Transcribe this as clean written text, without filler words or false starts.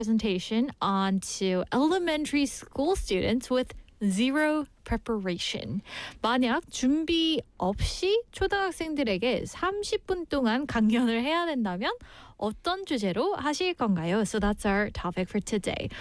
presentation onto elementary school students with zero preparation. 만약 준비 없이 초등학생들에게 30분 동안 강연을 해야 된다면 어떤 주제로 하실 건가요? So that's our topic for today.